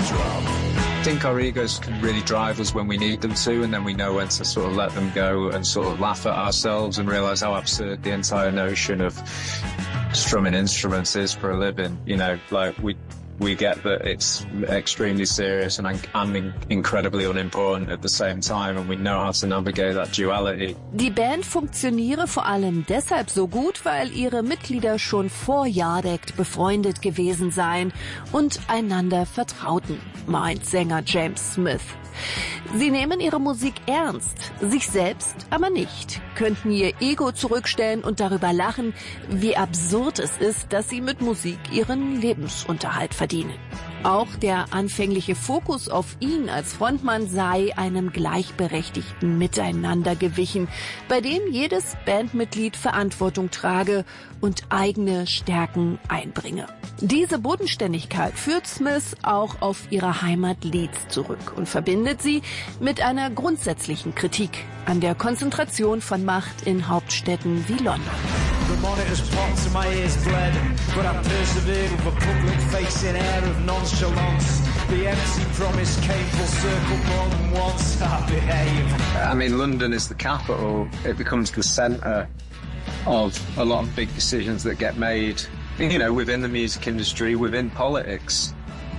I think our egos can really drive us when we need them to, and then we know when to sort of let them go and sort of laugh at ourselves and realise how absurd the entire notion of strumming instruments is for a living. You know, like we get that it's extremely serious and incredibly unimportant at the same time, and we know how to navigate that duality. Die Band funktioniere vor allem deshalb so gut, weil ihre Mitglieder schon vor Yard Act befreundet gewesen seien und einander vertrauten, meint Sänger James Smith. Sie nehmen ihre Musik ernst, sich selbst aber nicht, könnten ihr Ego zurückstellen und darüber lachen, wie absurd es ist, dass sie mit Musik ihren Lebensunterhalt verdienen. Auch der anfängliche Fokus auf ihn als Frontmann sei einem gleichberechtigten Miteinander gewichen, bei dem jedes Bandmitglied Verantwortung trage und eigene Stärken einbringe. Diese Bodenständigkeit führt Smith auch auf ihre Heimat Leeds zurück und verbindet sie mit einer grundsätzlichen Kritik an der Konzentration von Macht in Hauptstädten wie London. The monitors popped and my ears bled, but I persevered with a public-facing air of nonchalance. The empty promise came full circle more than once. I behave. I mean, London is the capital. It becomes the centre of a lot of big decisions that get made, you know, within the music industry, within politics.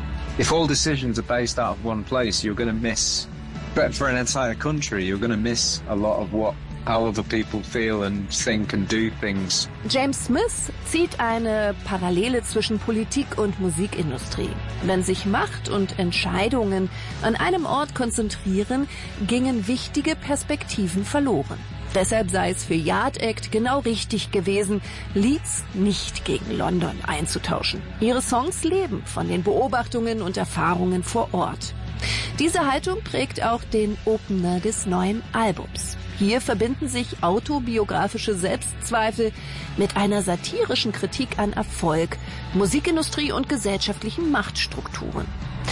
If all decisions are based out of one place, you're going to miss, but for an entire country, you're going to miss a lot of how other people feel and think and do things. James Smith zieht eine Parallele zwischen Politik und Musikindustrie. Wenn sich Macht und Entscheidungen an einem Ort konzentrieren, gingen wichtige Perspektiven verloren. Deshalb sei es für Yard Act genau richtig gewesen, Leeds nicht gegen London einzutauschen. Ihre Songs leben von den Beobachtungen und Erfahrungen vor Ort. Diese Haltung prägt auch den Opener des neuen Albums. Hier verbinden sich autobiografische Selbstzweifel mit einer satirischen Kritik an Erfolg, Musikindustrie und gesellschaftlichen Machtstrukturen.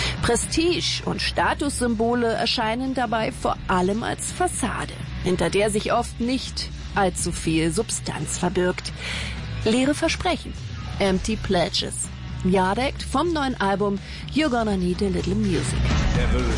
Prestige und Statussymbole erscheinen dabei vor allem als Fassade, hinter der sich oft nicht allzu viel Substanz verbirgt. Leere Versprechen, empty pledges. Yard Act vom neuen Album You're Gonna Need a Little Music.